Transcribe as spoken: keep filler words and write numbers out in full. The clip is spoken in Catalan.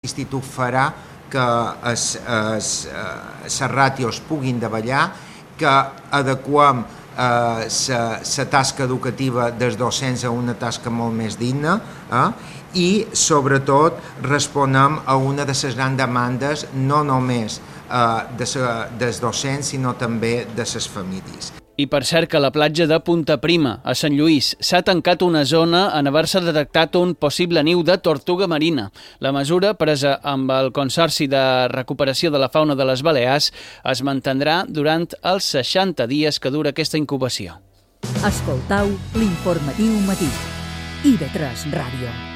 L'institut farà que les ràtios puguin davallar, que adequem la tasca educativa dels docents a una tasca molt més digna eh? I, sobretot, responem a una de les grans demandes, no només eh, de sa, dels docents, sinó també de les famílies. I per cert que a la platja de Punta Prima, a Sant Lluís, s'ha tancat una zona en haver-se detectat un possible niu de tortuga marina. La mesura, presa amb el Consorci de Recuperació de la Fauna de les Balears, es mantindrà durant els seixanta dies que dura aquesta incubació. Escoltau l'informatiu matí. I de tres Ràdio.